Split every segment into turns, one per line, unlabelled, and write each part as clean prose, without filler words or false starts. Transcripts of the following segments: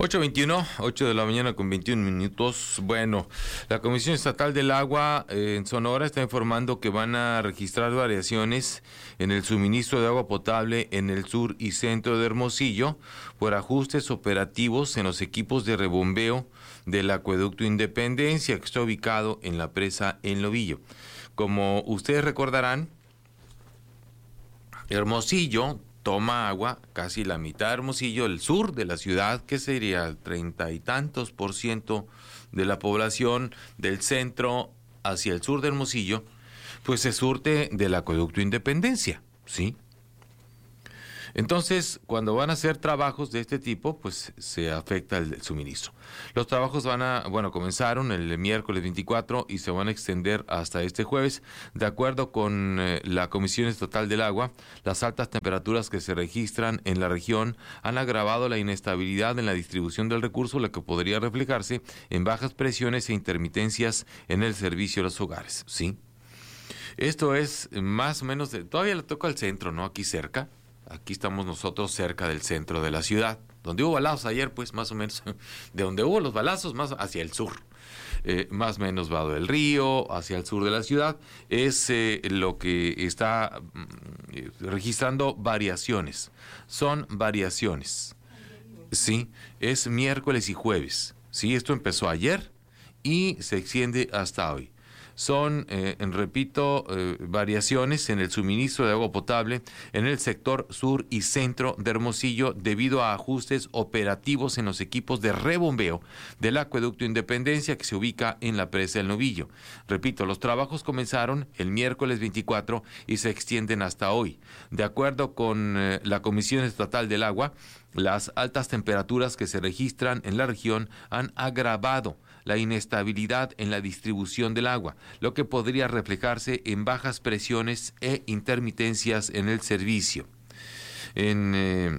8:21, 8 de la mañana con 21 minutos. Bueno, la Comisión Estatal del Agua en Sonora está informando que van a registrar variaciones en el suministro de agua potable en el sur y centro de Hermosillo por ajustes operativos en los equipos de rebombeo del acueducto Independencia, que está ubicado en la presa El Novillo. Como ustedes recordarán, Hermosillo toma agua, casi la mitad de Hermosillo, el sur de la ciudad, que sería el 30 y tantos por ciento de la población del centro hacia el sur de Hermosillo, pues se surte del acueducto Independencia, ¿sí? Entonces, cuando van a hacer trabajos de este tipo, pues se afecta el suministro. Los trabajos comenzaron el miércoles 24 y se van a extender hasta este jueves. De acuerdo con la Comisión Estatal del Agua, las altas temperaturas que se registran en la región han agravado la inestabilidad en la distribución del recurso, lo que podría reflejarse en bajas presiones e intermitencias en el servicio a los hogares, ¿sí? Esto es más o menos, todavía le toca al centro, ¿no? Aquí cerca. Aquí estamos nosotros cerca del centro de la ciudad, donde hubo balazos ayer, pues más o menos, de donde hubo los balazos, más hacia el sur, más o menos Vado del Río, hacia el sur de la ciudad, es lo que está registrando variaciones. Son variaciones, sí, es miércoles y jueves, sí, esto empezó ayer y se extiende hasta hoy. Son, variaciones en el suministro de agua potable en el sector sur y centro de Hermosillo debido a ajustes operativos en los equipos de rebombeo del acueducto Independencia, que se ubica en la presa del Novillo. Repito, los trabajos comenzaron el miércoles 24 y se extienden hasta hoy. De acuerdo con la Comisión Estatal del Agua, las altas temperaturas que se registran en la región han agravado la inestabilidad en la distribución del agua, lo que podría reflejarse en bajas presiones e intermitencias en el servicio. Se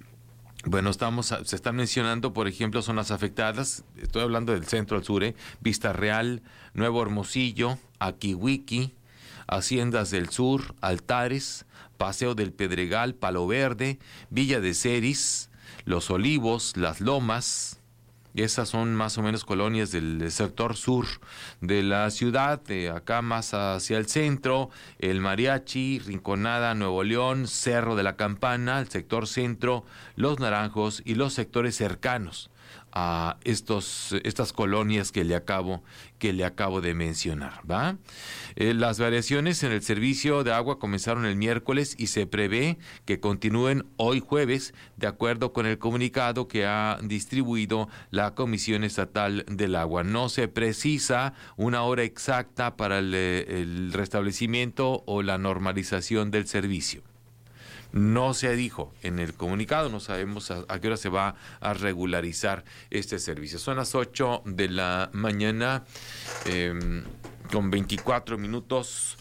están mencionando, por ejemplo, zonas afectadas, estoy hablando del centro al sur, Vista Real, Nuevo Hermosillo, Aquihuiqui, Haciendas del Sur, Altares, Paseo del Pedregal, Palo Verde, Villa de Ceris, Los Olivos, Las Lomas. Esas son más o menos colonias del sector sur de la ciudad, de acá más hacia el centro, El Mariachi, Rinconada, Nuevo León, Cerro de la Campana, el sector centro, Los Naranjos y los sectores cercanos a estas colonias que le acabo de mencionar, ¿va? Las variaciones en el servicio de agua comenzaron el miércoles y se prevé que continúen hoy jueves, de acuerdo con el comunicado que ha distribuido la Comisión Estatal del Agua. No se precisa una hora exacta para el restablecimiento o la normalización del servicio. No se dijo en el comunicado, no sabemos a qué hora se va a regularizar este servicio. Son las 8 de la mañana con 24 minutos,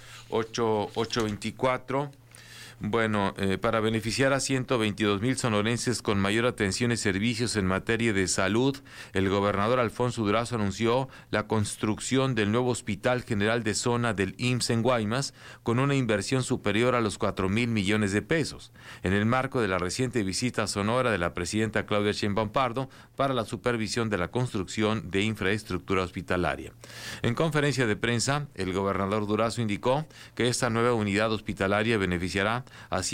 8:24. Bueno, para beneficiar a 122,000 sonorenses con mayor atención y servicios en materia de salud, el gobernador Alfonso Durazo anunció la construcción del nuevo Hospital General de Zona del IMSS en Guaymas, con una inversión superior a los 4,000 millones de pesos, en el marco de la reciente visita a Sonora de la presidenta Claudia Sheinbaum Pardo para la supervisión de la construcción de infraestructura hospitalaria. En conferencia de prensa, el gobernador Durazo indicó que esta nueva unidad hospitalaria beneficiará a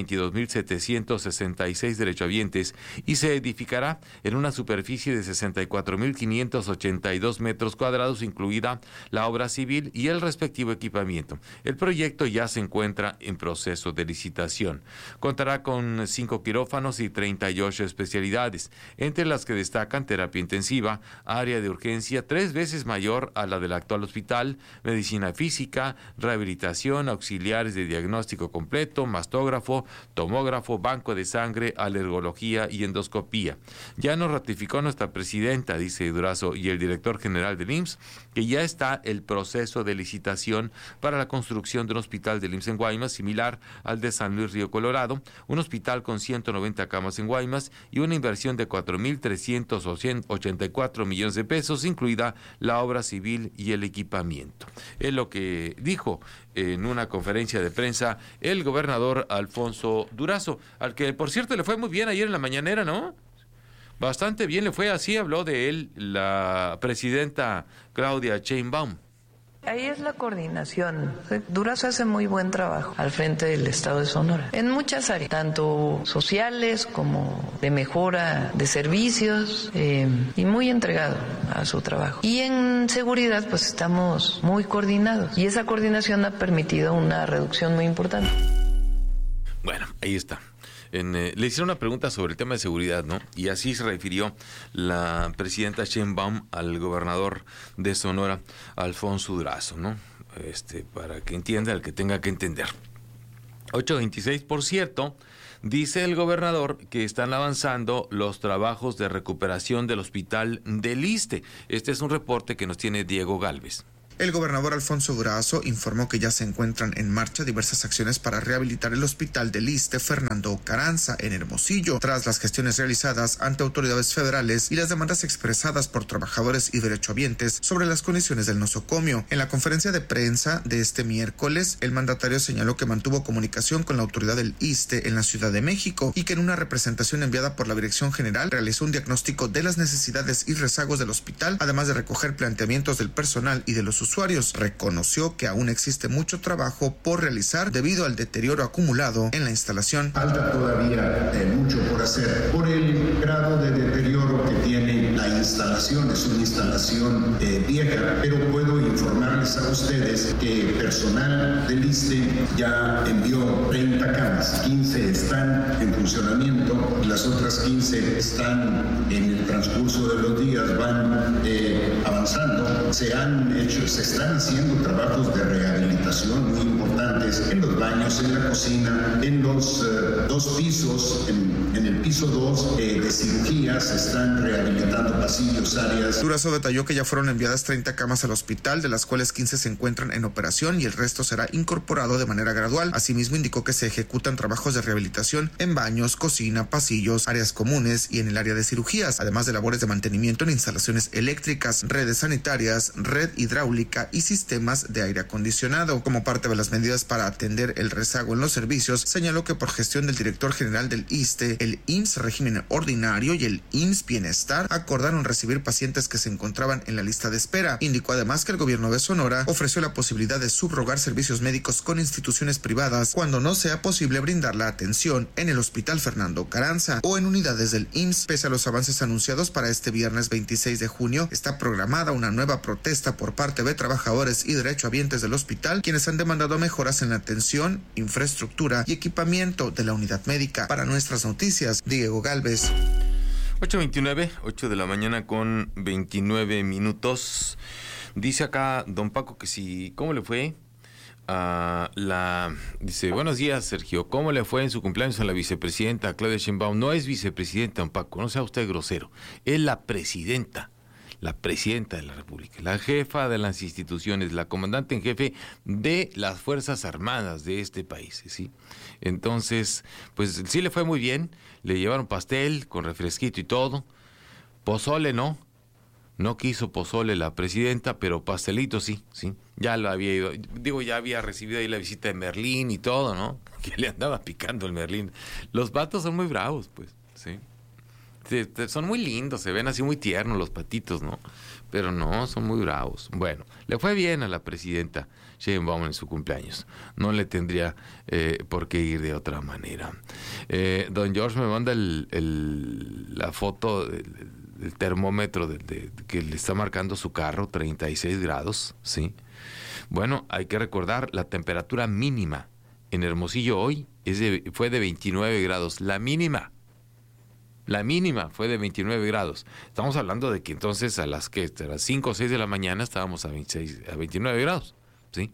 122,766 derechohabientes y se edificará en una superficie de 64,582 metros cuadrados, incluida la obra civil y el respectivo equipamiento. El proyecto ya se encuentra en proceso de licitación. Contará con 5 quirófanos y 38 especialidades, entre las que destacan terapia intensiva, área de urgencia 3 veces mayor a la del actual hospital, medicina física, rehabilitación, auxiliares de diagnóstico completo, mastógrafo, tomógrafo, banco de sangre, alergología y endoscopía. Ya nos ratificó nuestra presidenta, dice Durazo, y el director general del IMSS, que ya está el proceso de licitación para la construcción de un hospital del IMSS en Guaymas, similar al de San Luis Río Colorado, un hospital con 190 camas en Guaymas y una inversión de 4,384 millones de pesos, incluida la obra civil y el equipamiento. Es lo que dijo en una conferencia de prensa el gobernador Alfonso Durazo, al que por cierto le fue muy bien ayer en la mañanera, ¿no? Bastante bien le fue, así habló de él la presidenta Claudia Sheinbaum.
Ahí es la coordinación. Durazo hace muy buen trabajo al frente del Estado de Sonora, en muchas áreas, tanto sociales como de mejora de servicios, y muy entregado a su trabajo. Y en seguridad, pues estamos muy coordinados, y esa coordinación ha permitido una reducción muy importante.
Bueno, ahí está. Le hicieron una pregunta sobre el tema de seguridad, ¿no? Y así se refirió la presidenta Sheinbaum al gobernador de Sonora, Alfonso Durazo, ¿no? Para que entienda el que tenga que entender. 8:26, por cierto, dice el gobernador que están avanzando los trabajos de recuperación del hospital del Iste. Este es un reporte que nos tiene Diego Gálvez.
El gobernador Alfonso Durazo informó que ya se encuentran en marcha diversas acciones para rehabilitar el hospital del Iste Fernando Carranza en Hermosillo, tras las gestiones realizadas ante autoridades federales y las demandas expresadas por trabajadores y derechohabientes sobre las condiciones del nosocomio. En la conferencia de prensa de este miércoles, el mandatario señaló que mantuvo comunicación con la autoridad del Iste en la Ciudad de México y que en una representación enviada por la Dirección General realizó un diagnóstico de las necesidades y rezagos del hospital, además de recoger planteamientos del personal y de los usuarios. Reconoció que aún existe mucho trabajo por realizar debido al deterioro acumulado en la instalación.
Falta todavía mucho por hacer por el grado de deterioro que tiene la instalación. Es una instalación vieja, pero puedo informarles a ustedes que personal del ISSSTE ya envió 30 camas, 15 están en funcionamiento, las otras 15 están en el transcurso de los días, van avanzando. Se están haciendo trabajos de rehabilitación muy importantes en los baños, en la cocina, en los 2 pisos, en el piso 2 de cirugías se están rehabilitando pasillos, áreas.
Durazo detalló que ya fueron enviadas 30 camas al hospital, de las cuales 15 se encuentran en operación y el resto será incorporado de manera gradual. Asimismo, indicó que se ejecutan trabajos de rehabilitación en baños, cocina, pasillos, áreas comunes y en el área de cirugías, además de labores de mantenimiento en instalaciones eléctricas, redes sanitarias, red hidráulica y sistemas de aire acondicionado. Como parte de las medidas para atender el rezago en los servicios, señaló que por gestión del director general del ISSSTE, el IMSS Régimen Ordinario y el IMSS Bienestar acordaron recibir pacientes que se encontraban en la lista de espera. Indicó además que el gobierno de Sonora ofreció la posibilidad de subrogar servicios médicos con instituciones privadas cuando no sea posible brindar la atención en el Hospital Fernando Carranza o en unidades del IMSS. Pese a los avances anunciados para este viernes 26 de junio, está programada una nueva protesta por parte de trabajadores y derechohabientes del hospital, quienes han demandado mejoras en la atención, infraestructura y equipamiento de la unidad médica. Para Nuestras Noticias, Diego Gálvez.
8:29, 8 de la mañana con 29 minutos. Dice acá don Paco que sí, ¿cómo le fue? Dice, buenos días, Sergio, ¿cómo le fue en su cumpleaños a la vicepresidenta Claudia Sheinbaum? No es vicepresidenta, don Paco, no sea usted grosero, es la presidenta de la República, la jefa de las instituciones, la comandante en jefe de las Fuerzas Armadas de este país, ¿sí? Entonces, pues sí le fue muy bien, le llevaron pastel con refresquito y todo, pozole no quiso pozole la presidenta, pero pastelito sí, ya lo había ido, ya había recibido ahí la visita de Merlín y todo, ¿no? Que le andaba picando el Merlín. Los patos son muy bravos, pues, sí. Son muy lindos, se ven así muy tiernos los patitos, ¿no? Pero no, son muy bravos. Bueno, le fue bien a la presidenta Sheinbaum en su cumpleaños. No le tendría por qué ir de otra manera. Don George me manda la foto del termómetro que le está marcando su carro, 36 grados, ¿sí? Bueno, hay que recordar, la temperatura mínima en Hermosillo hoy fue de 29 grados, la mínima fue de 29 grados. Estamos hablando de que entonces a las 5 o 6 de la mañana estábamos a 29 grados, ¿sí?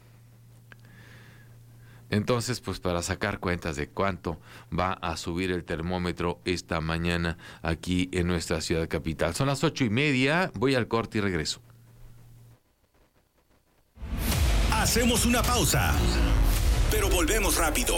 Entonces, pues para sacar cuentas de cuánto va a subir el termómetro esta mañana aquí en nuestra ciudad capital. Son las 8:30, voy al corte y regreso.
Hacemos una pausa, pero volvemos rápido.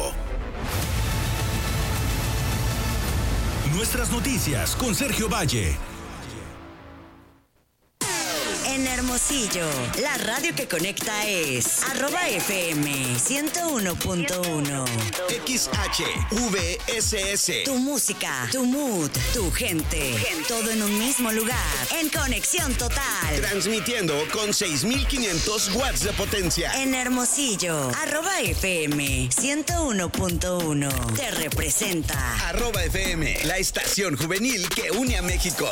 Nuestras noticias con Sergio Valle.
En Hermosillo, la radio que conecta es @FM 101.1.
XHVSS.
Tu música, tu mood, tu gente. Todo en un mismo lugar. En conexión total.
Transmitiendo con 6,500 watts de potencia.
En Hermosillo, @FM 101.1. Te representa.
@FM, la estación juvenil que une a México.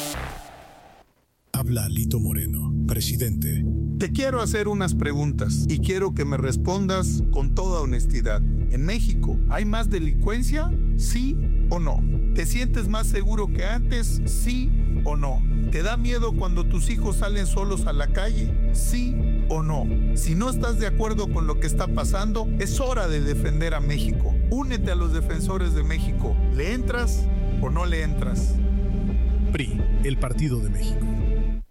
Habla Lito Moreno, presidente.
Te quiero hacer unas preguntas y quiero que me respondas con toda honestidad. ¿En México hay más delincuencia? ¿Sí o no? ¿Te sientes más seguro que antes? ¿Sí o no? ¿Te da miedo cuando tus hijos salen solos a la calle? ¿Sí o no? Si no estás de acuerdo con lo que está pasando, es hora de defender a México. Únete a los defensores de México. ¿Le entras o no le entras?
PRI, el Partido de México.